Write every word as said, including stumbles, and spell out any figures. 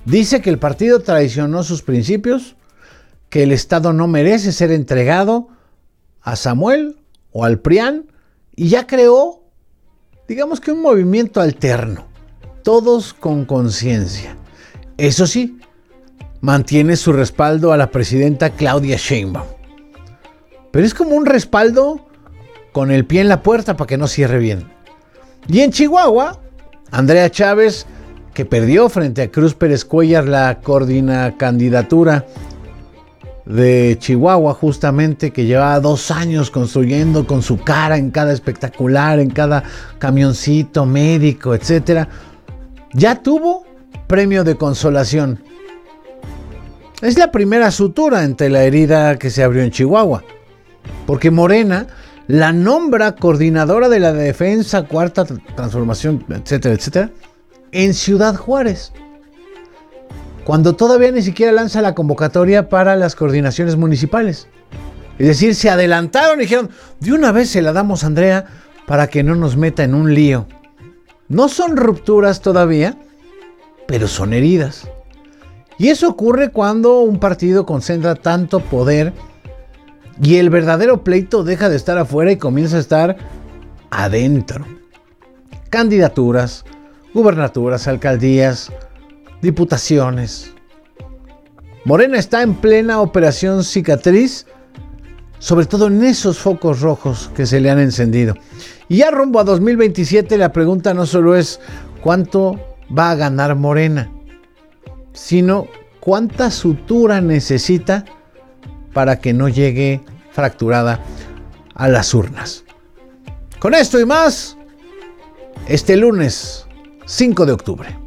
Dice que el partido traicionó sus principios, que el Estado no merece ser entregado a Samuel o al PRIAN, y ya creó, digamos que un movimiento alterno, todos con conciencia. Eso sí, mantiene su respaldo a la presidenta Claudia Sheinbaum. Pero es como un respaldo con el pie en la puerta para que no cierre bien. Y en Chihuahua, Andrea Chávez, que perdió frente a Cruz Pérez Cuellar la coordina candidatura de Chihuahua, justamente, que llevaba dos años construyendo con su cara en cada espectacular, en cada camioncito médico, etcétera, ya tuvo premio de consolación. Es la primera sutura entre la herida que se abrió en Chihuahua, porque Morena la nombra coordinadora de la defensa, cuarta transformación, etcétera, etcétera, en Ciudad Juárez, cuando todavía ni siquiera lanza la convocatoria para las coordinaciones municipales. Es decir, se adelantaron y dijeron, de una vez se la damos a Andrea para que no nos meta en un lío. No son rupturas todavía, pero son heridas. Y eso ocurre cuando un partido concentra tanto poder y el verdadero pleito deja de estar afuera y comienza a estar adentro. Candidaturas, gubernaturas, alcaldías, diputaciones. Morena está en plena operación cicatriz, sobre todo en esos focos rojos que se le han encendido. Y ya rumbo a dos mil veintisiete la pregunta no solo es cuánto va a ganar Morena, sino cuánta sutura necesita para que no llegue fracturada a las urnas. Con esto y más, este lunes cinco de octubre.